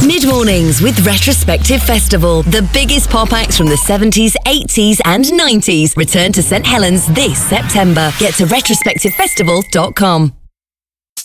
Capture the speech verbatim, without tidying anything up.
Mid-mornings with Retrospective Festival. The biggest pop acts from the seventies, eighties and nineties return to St Helens this September. Get to retrospective festival dot com.